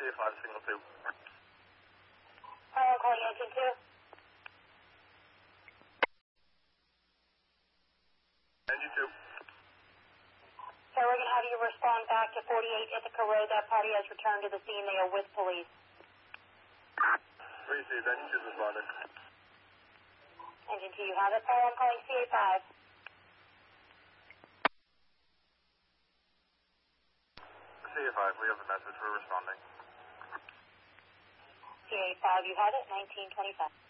CA5 signal 2. I'm calling engine 2. Engine 2. So we're going to have you respond back to 48 Ithaca Road. That party has returned to the scene. They are with police. Received. Engine 2 is responding. Engine 2, you have it. I'm calling CA5. CA5, we have a message. We're responding. CA5, you have it. 1925.